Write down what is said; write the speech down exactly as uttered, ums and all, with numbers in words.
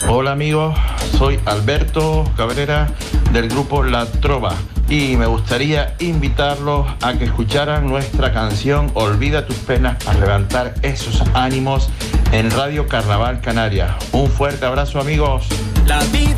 Hola amigos, soy Alberto Cabrera del grupo La Trova y me gustaría invitarlos a que escucharan nuestra canción Olvida tus penas para levantar esos ánimos en Radio Carnaval Canarias. Un fuerte abrazo amigos. La vida